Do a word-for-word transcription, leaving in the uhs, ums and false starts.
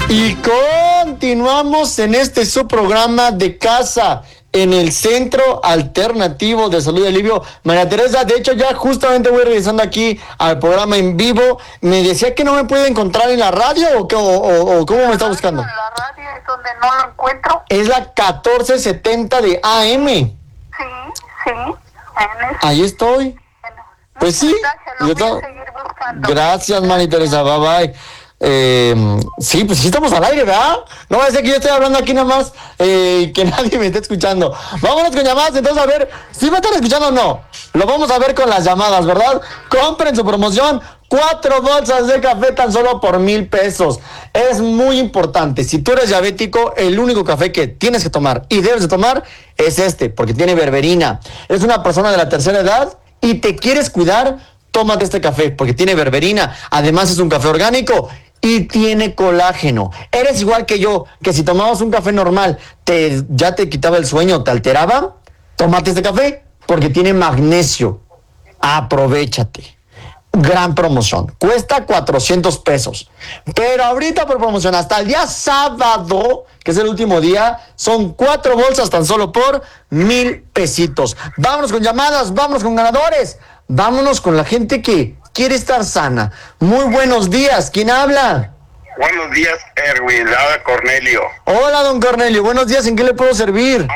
Y continuamos en este su programa de casa en el Centro Alternativo de Salud y Alivio. María Teresa, de hecho ya justamente voy regresando aquí al programa en vivo. Me decía que no me puede encontrar en la radio o, o, o, o cómo me está buscando. En la radio es donde no lo encuentro. Es la catorce setenta de A M. Sí, sí. En ese, Ahí estoy. bueno, Pues sí. gracias, lo Yo voy a to- seguir buscando. Gracias, María Teresa. Bye bye. Eh, sí, pues sí estamos al aire, ¿verdad? No va a ser que yo estoy hablando aquí nada más eh, y que nadie me esté escuchando. Vámonos con llamadas, entonces a ver si me están escuchando o no. Lo vamos a ver con las llamadas, ¿verdad? Compren su promoción. Cuatro bolsas de café tan solo por mil pesos. Es muy importante. Si tú eres diabético, el único café que tienes que tomar y debes de tomar es este, porque tiene berberina. Es una persona de la tercera edad y te quieres cuidar, tómate este café, porque tiene berberina. Además es un café orgánico y tiene colágeno. Eres igual que yo, que si tomabas un café normal, te, ya te quitaba el sueño, te alteraba. Tómate este café, porque tiene magnesio. Aprovéchate. Gran promoción, cuesta cuatrocientos pesos, pero ahorita por promoción hasta el día sábado, que es el último día, son cuatro bolsas tan solo por mil pesitos. Vámonos con llamadas, vámonos con ganadores, vámonos con la gente que quiere estar sana. Muy buenos días, ¿quién habla? Buenos días, Erwin. Habla Cornelio. Hola, don Cornelio, buenos días, ¿en qué le puedo servir?